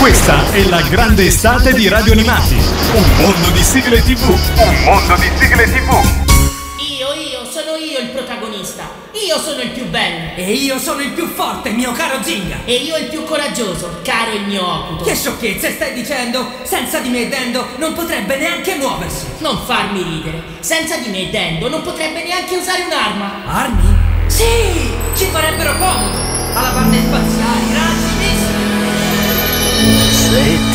Questa è la grande estate di Radio Animati. Un mondo di sigle TV. Un mondo di sigle TV. Sono io il protagonista. Io sono il più bello. E io sono il più forte, mio caro Ginga. E io il più coraggioso, caro il mio Okuto. Che sciocchezze stai dicendo? Senza di me Dendo non potrebbe neanche muoversi. Non farmi ridere. Senza di me Dendo non potrebbe neanche usare un'arma. Armi? Sì, ci farebbero comodo. Alla bande spaziali, razzi, missili. Se